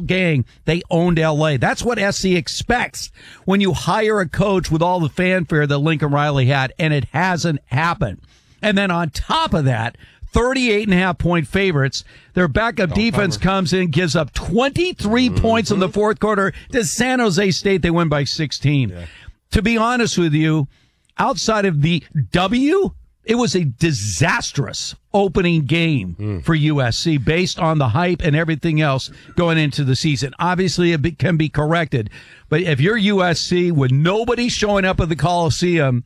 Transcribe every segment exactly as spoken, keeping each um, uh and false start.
gang. They owned L A. That's what S C expects when you hire a coach with all the fanfare that Lincoln Riley had, and it hasn't happened. And then on top of that, thirty-eight and a half point favorites. Their backup Don't defense cover. comes in, gives up twenty-three mm-hmm. points in the fourth quarter to San Jose State. They win by sixteen. Yeah. To be honest with you, outside of the W, it was a disastrous opening game mm. for U S C based on the hype and everything else going into the season. Obviously, it be, can be corrected. But if you're U S C with nobody showing up at the Coliseum,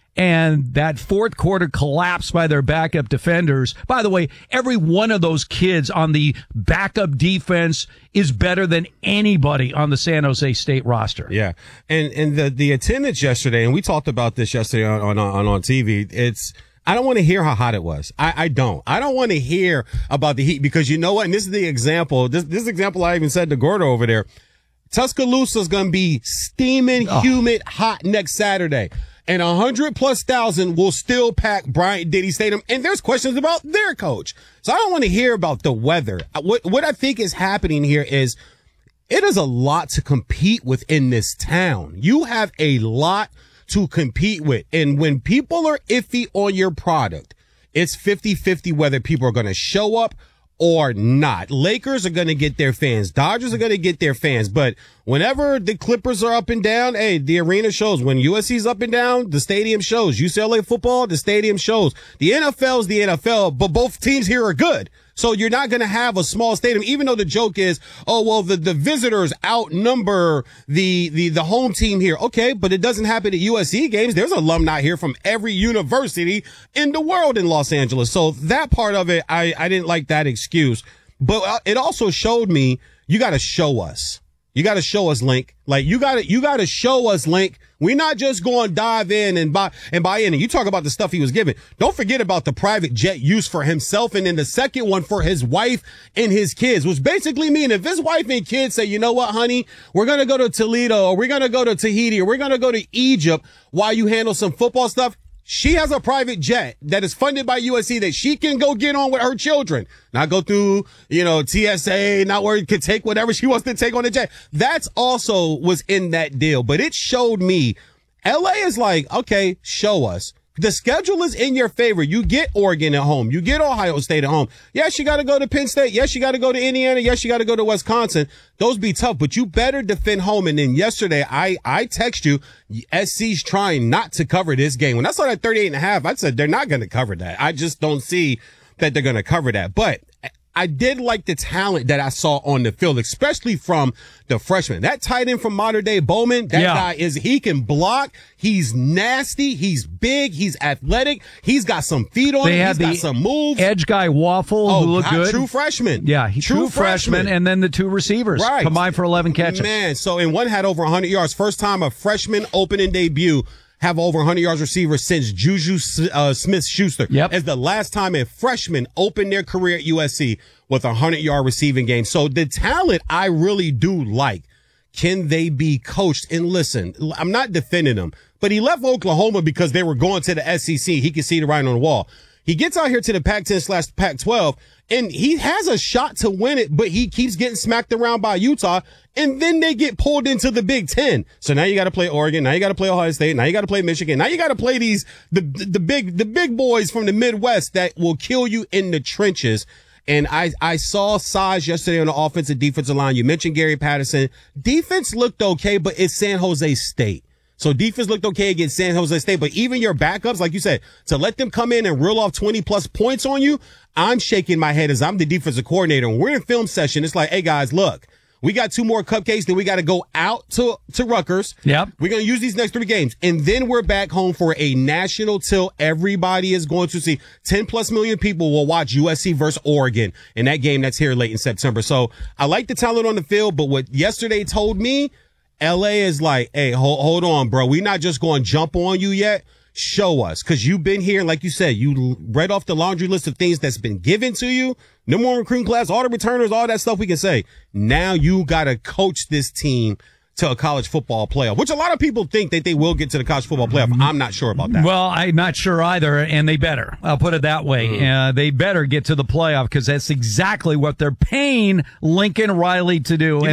and that fourth quarter collapse by their backup defenders. By the way, every one of those kids on the backup defense is better than anybody on the San Jose State roster. Yeah. And, and the, the attendance yesterday, and we talked about this yesterday on, on, on, on T V. It's, I don't want to hear how hot it was. I, I don't. I don't want to hear about the heat because you know what? And this is the example. This, this example I even said to Gordo over there. Tuscaloosa's going to be steaming, oh. humid, hot next Saturday. And a hundred plus thousand will still pack Bryant-Denny Stadium. And there's questions about their coach. So I don't want to hear about the weather. What, what I think is happening here is it is a lot to compete with in this town. You have a lot to compete with. And when people are iffy on your product, it's fifty-fifty whether people are going to show up or not. Lakers are going to get their fans. Dodgers are going to get their fans. But whenever the Clippers are up and down, hey, the arena shows. When U S C's up and down, the stadium shows. U C L A football, the stadium shows. The N F L is the N F L, but both teams here are good. So you're not going to have a small stadium, even though the joke is, oh, well, the, the visitors outnumber the, the, the home team here. Okay. But it doesn't happen at U S C games. There's alumni here from every university in the world in Los Angeles. So that part of it, I, I didn't like that excuse, but it also showed me you got to show us. You got to show us, Link. Like you got to, you got to show us, Link. We're not just going to dive in and buy and buy in. And you talk about the stuff he was given. Don't forget about the private jet use for himself. And then the second one for his wife and his kids, which basically mean if his wife and kids say, you know what, honey, we're going to go to Toledo or we're going to go to Tahiti or we're going to go to Egypt while you handle some football stuff. She has a private jet that is funded by U S C that she can go get on with her children. Not go through, you know, T S A, not where it could take whatever she wants to take on the jet. That's also was in that deal. But it showed me L A is like, okay, show us. The schedule is in your favor. You get Oregon at home. You get Ohio State at home. Yes, you got to go to Penn State. Yes, you got to go to Indiana. Yes, you got to go to Wisconsin. Those be tough, but you better defend home. And then yesterday, I, I text you, S C's trying not to cover this game. When I saw that thirty-eight and a half, I said, they're not going to cover that. I just don't see that they're going to cover that. But I did like the talent that I saw on the field, especially from the freshman. That tight end from Modern Day Bowman, that yeah. guy is, he can block. He's nasty. He's big. He's athletic. He's got some feet on they him. He's got some moves. Edge guy Waffle, oh, who looked God, good. True freshman. Yeah, he, true, true freshman. freshman. And then the two receivers right. combined for eleven catches. Man, so, and one had over one hundred yards. First time a freshman opening debut have over one hundred yards receiver since Juju uh, Smith-Schuster. Yep. As the last time a freshman opened their career at U S C with a one hundred yard receiving game. So the talent I really do like. Can they be coached? And listen, I'm not defending him, but he left Oklahoma because they were going to the S E C. He could see the writing on the wall. He gets out here to the Pac ten slash Pac twelve, and he has a shot to win it, but he keeps getting smacked around by Utah, and then they get pulled into the Big Ten. So now you got to play Oregon, now you got to play Ohio State, now you got to play Michigan, now you got to play these the the big the big boys from the Midwest that will kill you in the trenches. And I, I saw size yesterday on the offensive defensive line. You mentioned Gary Patterson. Defense looked okay, but it's San Jose State. So defense looked okay against San Jose State, but even your backups, like you said, to let them come in and reel off twenty plus points on you, I'm shaking my head as I'm the defensive coordinator. And we're in film session. It's like, hey guys, look, we got two more cupcakes, then we got to go out to, to Rutgers. Yep. We're going to use these next three games. And then we're back home for a national tilt. Everybody is going to see ten plus million people will watch U S C versus Oregon in that game that's here late in September. So I like the talent on the field, but what yesterday told me, L A is like, hey, hold, hold on, bro. We're not just going to jump on you yet. Show us. Cause you've been here. Like you said, you read off the laundry list of things that's been given to you. No more recruiting class, all the returners, all that stuff we can say. Now you got to coach this team to a college football playoff, which a lot of people think that they will get to the college football playoff. I'm not sure about that. Well, I'm not sure either, and they better. I'll put it that way. Mm-hmm. Uh, they better get to the playoff because that's exactly what they're paying Lincoln Riley to do.